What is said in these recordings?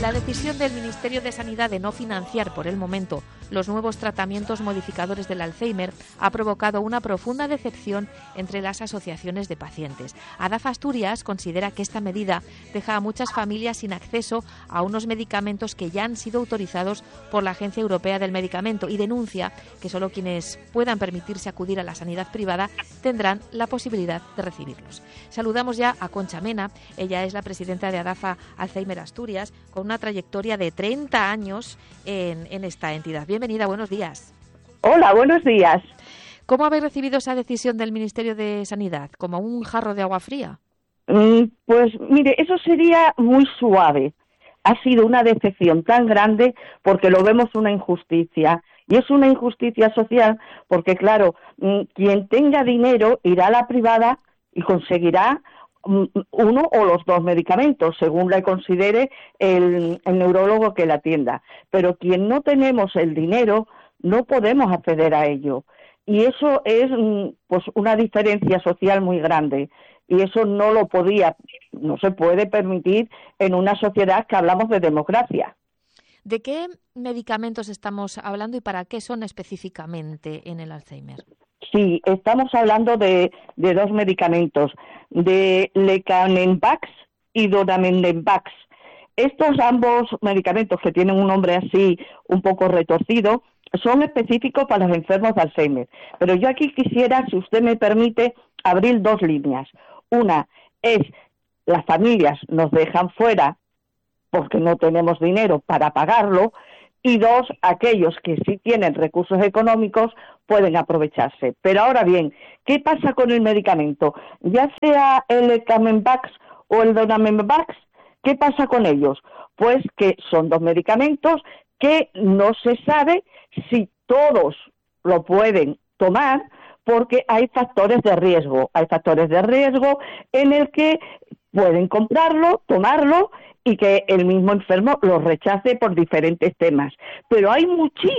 La decisión del Ministerio de Sanidad de no financiar por el momento los nuevos tratamientos modificadores del Alzheimer ha provocado una profunda decepción entre las asociaciones de pacientes. ADAF Asturias considera que esta medida deja a muchas familias sin acceso a unos medicamentos que ya han sido autorizados por la Agencia Europea del Medicamento y denuncia que solo quienes puedan permitirse acudir a la sanidad privada tendrán la posibilidad de recibirlos. Saludamos ya a Concha Mena. Ella es la presidenta de ADAFA Alzheimer Asturias, con una trayectoria de 30 años en esta entidad. Bienvenida, buenos días. Hola, buenos días. ¿Cómo habéis recibido esa decisión del Ministerio de Sanidad? ¿Como un jarro de agua fría? Pues mire, eso sería muy suave. Ha sido una decepción tan grande porque lo vemos una injusticia. Y es una injusticia social porque, claro, quien tenga dinero irá a la privada y conseguirá uno o los dos medicamentos, según le considere el neurólogo que la atienda. Pero quien no tenemos el dinero, no podemos acceder a ello. Y eso es pues una diferencia social muy grande. Y eso no se puede permitir en una sociedad que hablamos de democracia. ¿De qué medicamentos estamos hablando y para qué son específicamente en el Alzheimer? Sí, estamos hablando de dos medicamentos, de Lecanembax y Donanembax. Estos ambos medicamentos, que tienen un nombre así un poco retorcido, son específicos para los enfermos de Alzheimer. Pero yo aquí quisiera, si usted me permite, abrir dos líneas. Una es, las familias nos dejan fuera porque no tenemos dinero para pagarlo, y dos, aquellos que sí tienen recursos económicos pueden aprovecharse. Pero ahora bien, ¿qué pasa con el medicamento? Ya sea el Lecanembax o el Donanembax, ¿qué pasa con ellos? Pues que son dos medicamentos que no se sabe si todos lo pueden tomar, porque hay factores de riesgo. Hay factores de riesgo en el que pueden comprarlo, tomarlo, y que el mismo enfermo lo rechace por diferentes temas. Pero hay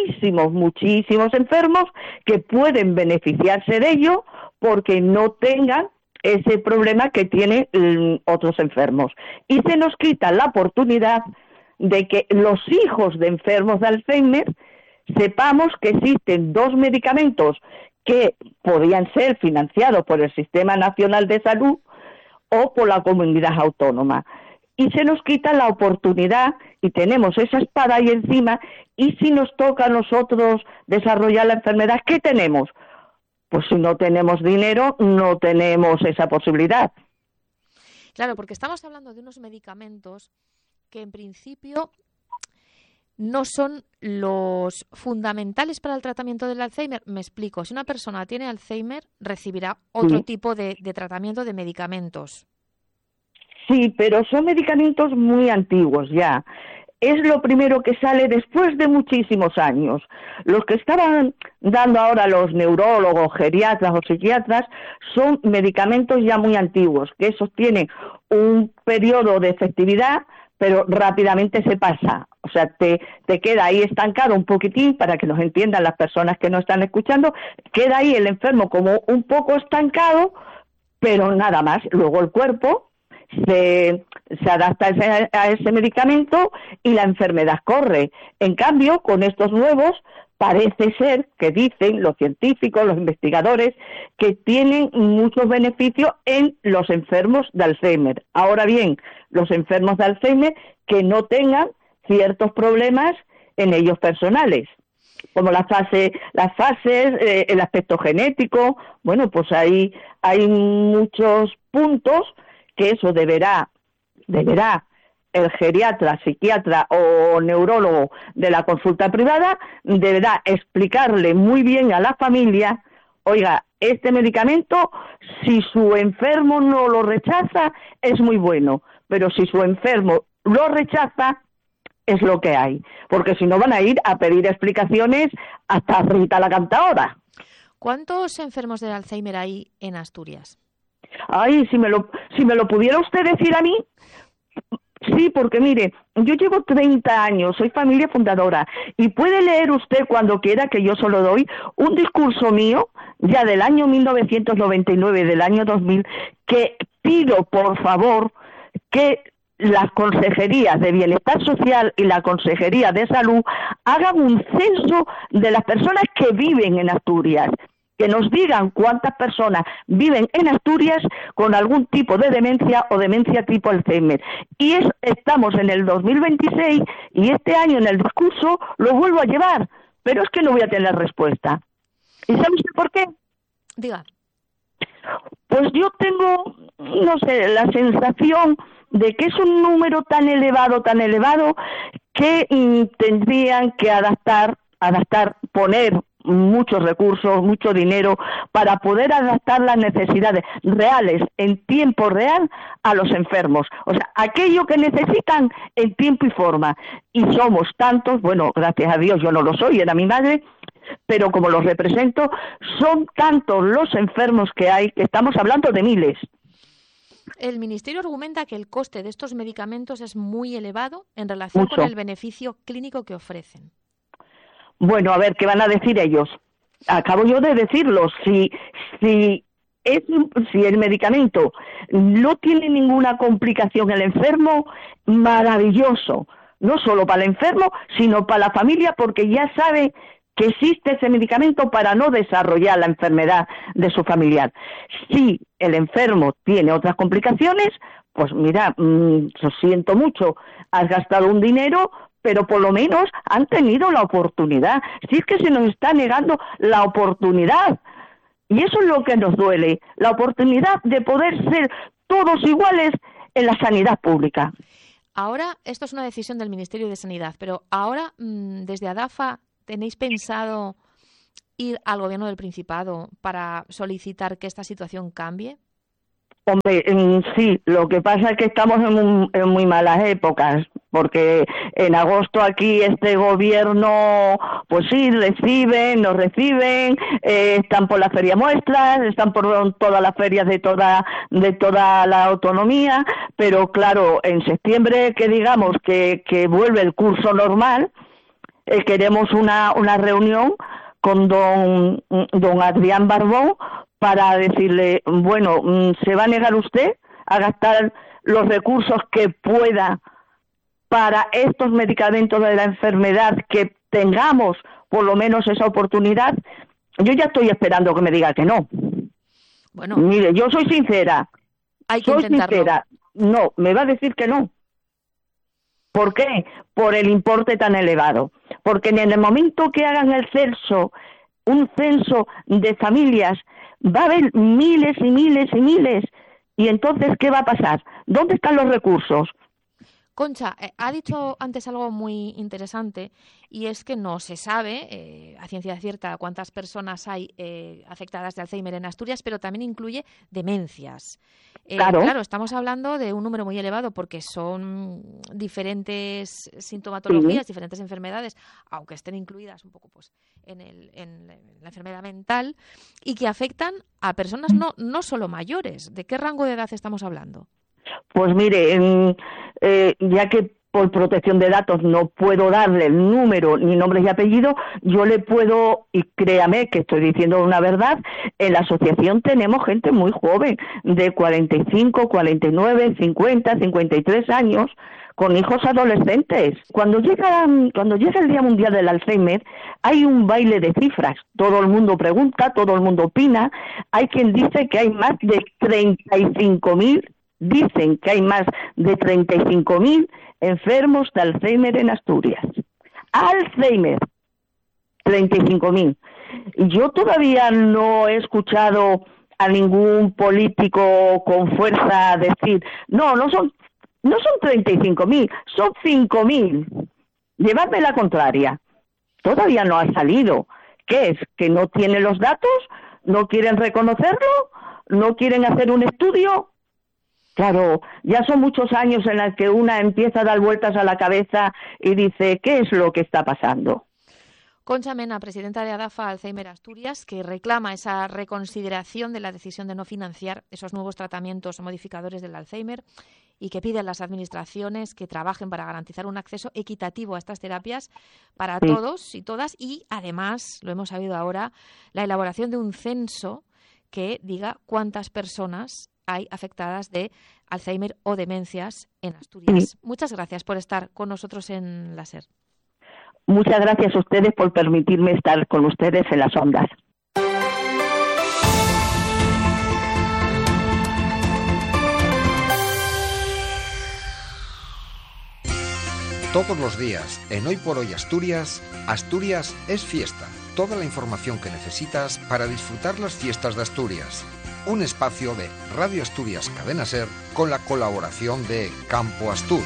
muchísimos enfermos que pueden beneficiarse de ello porque no tengan ese problema que tienen otros enfermos. Y se nos quita la oportunidad de que los hijos de enfermos de Alzheimer sepamos que existen dos medicamentos que podían ser financiados por el Sistema Nacional de Salud o por la comunidad autónoma. Y se nos quita la oportunidad y tenemos esa espada ahí encima, y si nos toca a nosotros desarrollar la enfermedad, ¿qué tenemos? Pues si no tenemos dinero, no tenemos esa posibilidad. Claro, porque estamos hablando de unos medicamentos que en principio no son los fundamentales para el tratamiento del Alzheimer. Me explico, si una persona tiene Alzheimer, recibirá otro tipo de tratamiento de medicamentos. Sí, pero son medicamentos muy antiguos ya. Es lo primero que sale después de muchísimos años. Los que estaban dando ahora los neurólogos, geriatras o psiquiatras son medicamentos ya muy antiguos, que esos tienen un periodo de efectividad, pero rápidamente se pasa. O sea, te queda ahí estancado un poquitín, para que nos entiendan las personas que no están escuchando, queda ahí el enfermo como un poco estancado, pero nada más. Luego el cuerpo se adapta a ese medicamento y la enfermedad corre. En cambio, con estos nuevos, parece ser que dicen los científicos, los investigadores, que tienen muchos beneficios en los enfermos de Alzheimer. Ahora bien, los enfermos de Alzheimer que no tengan ciertos problemas en ellos personales, como las fases, el aspecto genético. Bueno, pues hay muchos puntos que eso deberá el geriatra, psiquiatra o neurólogo de la consulta privada, deberá explicarle muy bien a la familia: oiga, este medicamento, si su enfermo no lo rechaza, es muy bueno, pero si su enfermo lo rechaza, es lo que hay, porque si no van a ir a pedir explicaciones hasta Rita la Cantaora. ¿Cuántos enfermos de Alzheimer hay en Asturias? Ay, si me lo pudiera usted decir a mí. Sí, porque mire, yo llevo 30 años, soy familia fundadora, y puede leer usted cuando quiera, que yo solo doy un discurso mío, ya del año 1999, del año 2000, que pido, por favor, que las consejerías de Bienestar Social y la Consejería de Salud hagan un censo de las personas que viven en Asturias, que nos digan cuántas personas viven en Asturias con algún tipo de demencia o demencia tipo Alzheimer. Y estamos en el 2026 y este año en el discurso lo vuelvo a llevar, pero es que no voy a tener respuesta. ¿Y sabe usted por qué? Diga. Pues yo tengo, no sé, la sensación de que es un número tan elevado, que tendrían que adaptar, poner muchos recursos, mucho dinero para poder adaptar las necesidades reales, en tiempo real, a los enfermos. O sea, aquello que necesitan en tiempo y forma. Y somos tantos, bueno, gracias a Dios yo no lo soy, era mi madre, pero como los represento, son tantos los enfermos que hay, que estamos hablando de miles. El Ministerio argumenta que el coste de estos medicamentos es muy elevado en relación con el beneficio clínico que ofrecen. Bueno, a ver, ¿qué van a decir ellos? Acabo yo de decirlo. Si el medicamento no tiene ninguna complicación el enfermo, maravilloso. No solo para el enfermo, sino para la familia, porque ya sabe que existe ese medicamento para no desarrollar la enfermedad de su familiar. Si el enfermo tiene otras complicaciones, pues mira, lo siento mucho, has gastado un dinero, pero por lo menos han tenido la oportunidad. Si es que se nos está negando la oportunidad, y eso es lo que nos duele, la oportunidad de poder ser todos iguales en la sanidad pública. Ahora, esto es una decisión del Ministerio de Sanidad, pero ahora, desde ADAFA, ¿tenéis pensado ir al Gobierno del Principado para solicitar que esta situación cambie? Hombre, sí, lo que pasa es que estamos en muy malas épocas, porque en agosto aquí este gobierno, pues sí, nos reciben, están por la feria muestras, están por todas las ferias de toda la autonomía, pero claro, en septiembre que digamos que vuelve el curso normal, queremos una reunión con don Adrián Barbón para decirle, bueno, ¿se va a negar usted a gastar los recursos que pueda para estos medicamentos de la enfermedad, que tengamos por lo menos esa oportunidad? Yo ya estoy esperando que me diga que no. Bueno, mire, yo soy sincera. Hay que intentarlo. No, me va a decir que no. ¿Por qué? Por el importe tan elevado. Porque en el momento que hagan un censo de familias, va a haber miles y miles y miles. Y entonces, ¿qué va a pasar? ¿Dónde están los recursos? Concha, ha dicho antes algo muy interesante, y es que no se sabe a ciencia cierta cuántas personas hay afectadas de Alzheimer en Asturias, pero también incluye demencias. Claro, estamos hablando de un número muy elevado porque son diferentes sintomatologías, diferentes enfermedades, aunque estén incluidas un poco pues en la enfermedad mental, y que afectan a personas no solo mayores. ¿De qué rango de edad estamos hablando? Pues mire, ya que por protección de datos no puedo darle el número ni nombres y apellidos, yo le puedo, y créame que estoy diciendo una verdad, en la asociación tenemos gente muy joven, de 45, 49, 50, 53 años, con hijos adolescentes. Cuando llega el Día Mundial del Alzheimer, hay un baile de cifras. Todo el mundo pregunta, todo el mundo opina. Hay quien dice que hay más de 35.000, dicen que hay más de 35.000 enfermos de Alzheimer en Asturias. Alzheimer, 35.000. Yo todavía no he escuchado a ningún político con fuerza decir, no son 35.000, son 5.000. Llevarme la contraria. Todavía no ha salido. ¿Qué es? ¿Que no tiene los datos? ¿No quieren reconocerlo? ¿No quieren hacer un estudio? Claro, ya son muchos años en los que una empieza a dar vueltas a la cabeza y dice, ¿qué es lo que está pasando? Concha Mena, presidenta de ADAFA Alzheimer Asturias, que reclama esa reconsideración de la decisión de no financiar esos nuevos tratamientos modificadores del Alzheimer, y que pide a las administraciones que trabajen para garantizar un acceso equitativo a estas terapias para todos y todas, y además, lo hemos sabido ahora, la elaboración de un censo que diga cuántas personas hay afectadas de Alzheimer o demencias en Asturias. Muchas gracias por estar con nosotros en la SER. Muchas gracias a ustedes por permitirme estar con ustedes en las ondas. Todos los días, en Hoy por Hoy Asturias, Asturias es fiesta. Toda la información que necesitas para disfrutar las fiestas de Asturias. Un espacio de Radio Asturias Cadena SER con la colaboración de Campo Astur.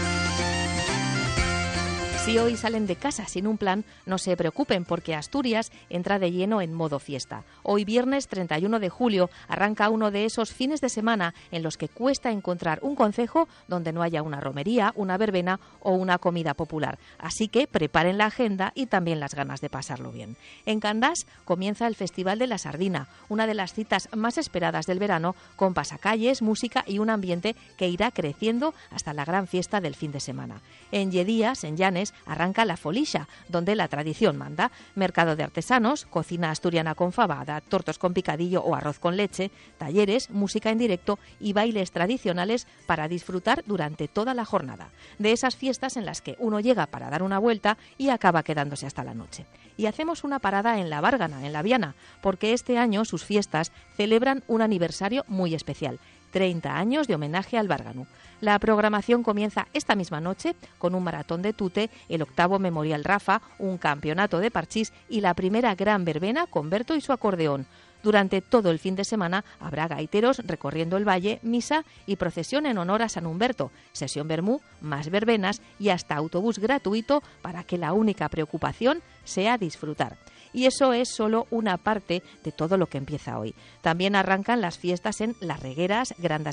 Si hoy salen de casa sin un plan, no se preocupen porque Asturias entra de lleno en modo fiesta. Hoy viernes 31 de julio arranca uno de esos fines de semana en los que cuesta encontrar un concejo donde no haya una romería, una verbena o una comida popular. Así que preparen la agenda y también las ganas de pasarlo bien. En Candás comienza el Festival de la Sardina, una de las citas más esperadas del verano, con pasacalles, música y un ambiente que irá creciendo hasta la gran fiesta del fin de semana. En Lledías, en Llanes, arranca la Folixa, donde la tradición manda. Mercado de artesanos, cocina asturiana con fabada, tortos con picadillo o arroz con leche, talleres, música en directo y bailes tradicionales para disfrutar durante toda la jornada. De esas fiestas en las que uno llega para dar una vuelta y acaba quedándose hasta la noche. Y hacemos una parada en La Bárgana, en La Viana, porque este año sus fiestas celebran un aniversario muy especial. 30 años de homenaje al Bárgano. La programación comienza esta misma noche con un maratón de tute, el 8º Memorial Rafa, un campeonato de parchís y la primera gran verbena con Berto y su acordeón. Durante todo el fin de semana habrá gaiteros recorriendo el valle, misa y procesión en honor a San Humberto, sesión vermú, más verbenas y hasta autobús gratuito para que la única preocupación sea disfrutar. Y eso es solo una parte de todo lo que empieza hoy. También arrancan las fiestas en Las Regueras, Grandas